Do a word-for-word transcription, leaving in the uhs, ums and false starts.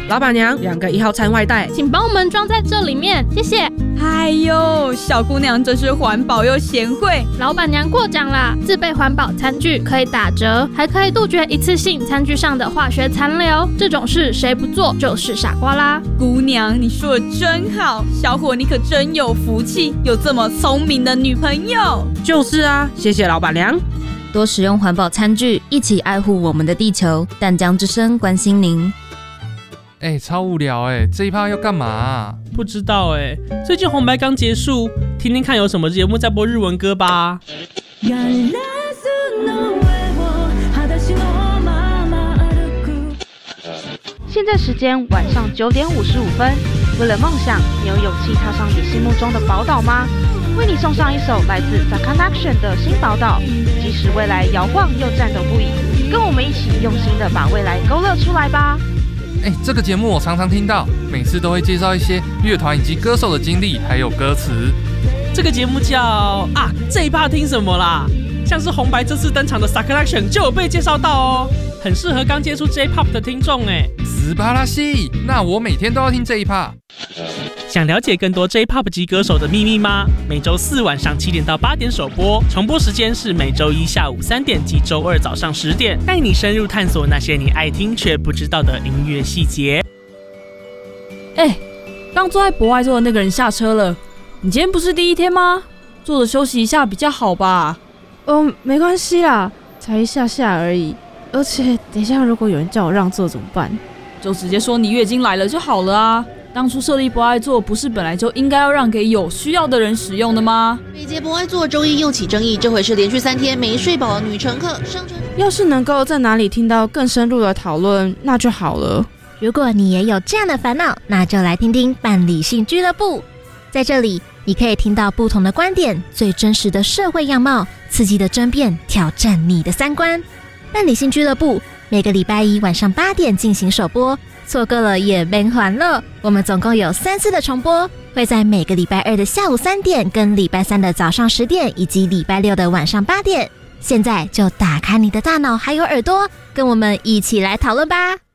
老板娘，两个一号餐外带， 请帮我们装在这里面，谢谢。 哎呦，小姑娘真是环保又贤惠。 老板娘过奖啦，自备环保餐具可以打折，还可以杜绝一次性餐具上的化学残留，这种事谁不做就是傻瓜啦。 姑娘，你说的真好，小伙你可真有福气，有这么聪明的女朋友。 就是啊，谢谢老板娘。 多使用环保餐具，一起爱护我们的地球。淡江之声关心您。 哎、欸，超无聊哎、欸，这一趴要干嘛、啊？ 不知道哎、欸，最近红白刚结束，听听看有什么节目在播日文歌吧。 现在时间晚上九点五十五分。为了梦想，你有勇气踏上你心目中的宝岛吗？为你送上一首来自 Sakanaction 的新宝岛，即使未来摇晃又颤抖不已，跟我们一起用心的把未来勾勒出来吧。 哎、欸，这个节目我常常听到，每次都会介绍一些乐团以及歌手的经历，还有歌词。 这个节目叫啊，这一趴听什么啦？像是红白这次登场的 Sakanaction 就有被介绍到哦，很适合刚接触 J-Pop 的听众哎。 斯巴拉西，那我每天都要听这一趴。 想了解更多 J-Pop 级歌手的秘密吗？每周四晚上七点到八点首播，重播时间是每周一下午三点及周二早上十点，带你深入探索那些你爱听却不知道的音乐细节。 哎、欸，刚坐在博爱座的那个人下车了，你今天不是第一天吗？坐着休息一下比较好吧？ 哦，没关系啦，才一下下而已。而且等一下如果有人叫我让座怎么办？ 就直接说你月经来了就好了啊。当初设立博爱座不是本来就应该要让给有需要的人使用的吗？ 北捷博爱座周一又起争议，这回是连续三天没睡饱的女乘客上车。 要是能够在哪里听到更深入的讨论，那就好了。 如果你也有这样的烦恼，那就来听听伴理性俱乐部。在这里，你可以听到不同的观点，最真实的社会样貌，刺激的争辩，挑战你的三观。伴理性俱乐部每个礼拜一晚上八点进行首播，错过了也别还了。我们总共有三次的重播，会在每个礼拜二的下午三点、跟礼拜三的早上十点以及礼拜六的晚上八点。现在就打开你的大脑还有耳朵，跟我们一起来讨论吧。